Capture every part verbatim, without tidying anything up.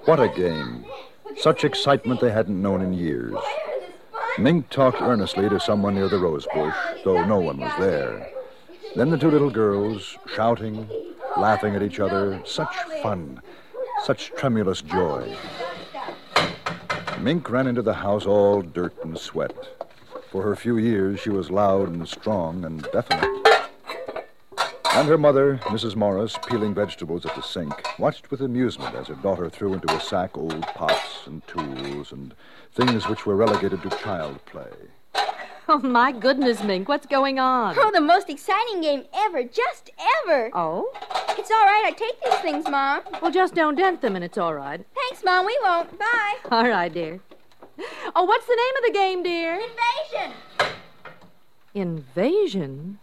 What a game. Such excitement they hadn't known in years. Mink talked earnestly to someone near the rose bush, though no one was there. Then the two little girls, shouting, laughing at each other, such fun, such tremulous joy. Mink ran into the house all dirt and sweat. For her few years, she was loud and strong and definite. And her mother, Missus Morris, peeling vegetables at the sink, watched with amusement as her daughter threw into a sack old pots and tools and things which were relegated to child play. Oh, my goodness, Mink, what's going on? Oh, the most exciting game ever, just ever. Oh? It's all right, I take these things, Mom. Well, just don't dent them and it's all right. Thanks, Mom, we won't. Bye. All right, dear. Oh, what's the name of the game, dear? Invasion. Invasion?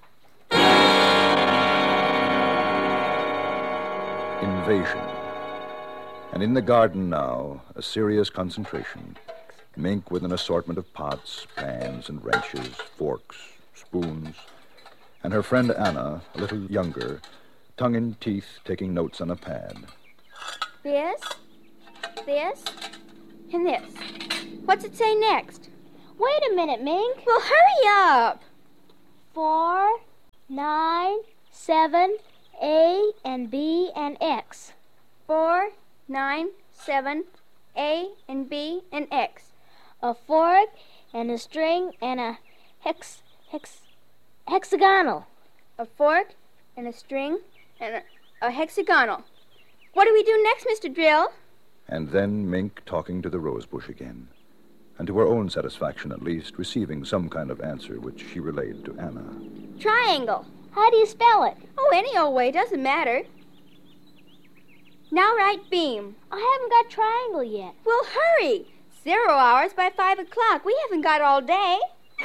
Invasion. And in the garden now, a serious concentration. Mink with an assortment of pots, pans, and wrenches, forks, spoons. And her friend Anna, a little younger, tongue in teeth, taking notes on a pad. This, this, and this. What's it say next? Wait a minute, Mink. Well, hurry up. Four, nine, seven, A and B and X. Four, nine, seven, A and B and X. A fork and a string and a hex, hex, hexagonal. A fork and a string and a, a hexagonal. What do we do next, Mister Drill? And then Mink talking to the rosebush again. And to her own satisfaction, at least, receiving some kind of answer which she relayed to Anna. Triangle. How do you spell it? Oh, any old way, doesn't matter. Now write beam. I haven't got triangle yet. Well, hurry. Zero hours by five o'clock. We haven't got all day.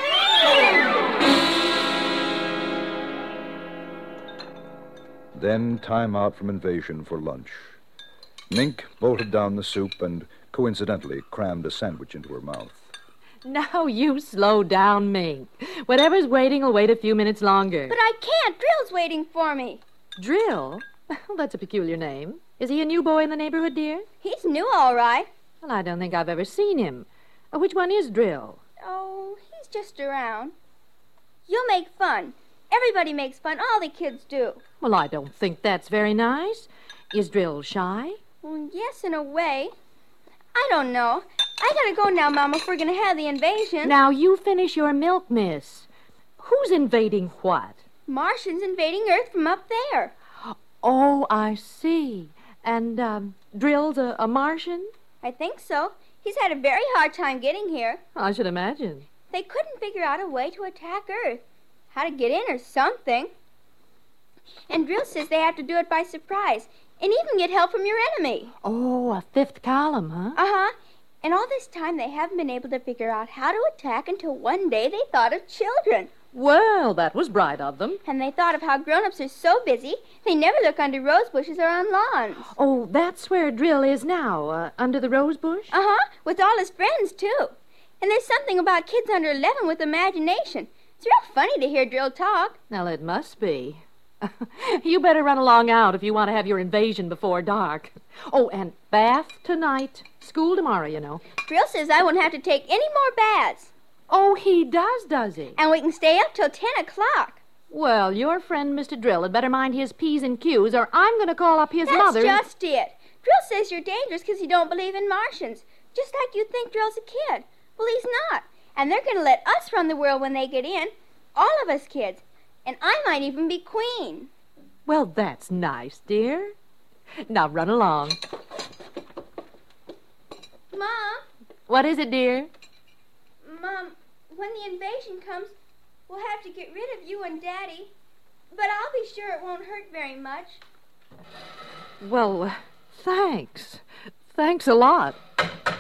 Then time out from Invasion for lunch. Mink bolted down the soup and coincidentally crammed a sandwich into her mouth. Now you slow down, Mink. Whatever's waiting will wait a few minutes longer. But I can't. Drill's waiting for me. Drill? Well, that's a peculiar name. Is he a new boy in the neighborhood, dear? He's new, all right. Well, I don't think I've ever seen him. Uh, which one is Drill? Oh, he's just around. You'll make fun. Everybody makes fun. All the kids do. Well, I don't think that's very nice. Is Drill shy? Well, yes, in a way. I don't know. I gotta go now, Mama, if we're gonna have the invasion. Now, you finish your milk, miss. Who's invading what? Martians invading Earth from up there. Oh, I see. And, um, Drill's a, a Martian? I think so. He's had a very hard time getting here. I should imagine. They couldn't figure out a way to attack Earth. How to get in or something. And Drill says they have to do it by surprise. And even get help from your enemy. Oh, a fifth column, huh? Uh-huh. And all this time they haven't been able to figure out how to attack until one day they thought of children. Well, that was bright of them. And they thought of how grown-ups are so busy, they never look under rose bushes or on lawns. Oh, that's where Drill is now, uh, under the rose bush? Uh-huh, with all his friends, too. And there's something about kids under eleven with imagination. It's real funny to hear Drill talk. Well, it must be. You better run along out if you want to have your invasion before dark. Oh, and bath tonight. School tomorrow, you know. Drill says I won't have to take any more baths. Oh, he does, does he? And we can stay up till ten o'clock. Well, your friend, Mister Drill, had better mind his P's and Q's, or I'm going to call up his That's mother. That's just it. Drill says you're dangerous because you don't believe in Martians. Just like you think Drill's a kid. Well, he's not. And they're going to let us run the world when they get in. All of us kids. And I might even be queen. Well, that's nice, dear. Now run along. Mom? What is it, dear? Mom, when the invasion comes, we'll have to get rid of you and Daddy. But I'll be sure it won't hurt very much. Well, uh, thanks. Thanks a lot.